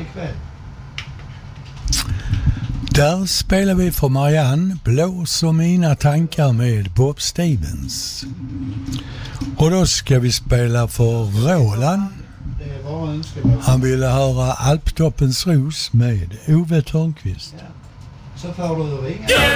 ikväll? Där spelar vi för Marianne Blås och mina tankar med Bob Stevens. Och då ska vi spela för Roland. Det var önskemål. Han ville höra Alptoppens ros med Ove Törnqvist. Ja. Så får du ringa.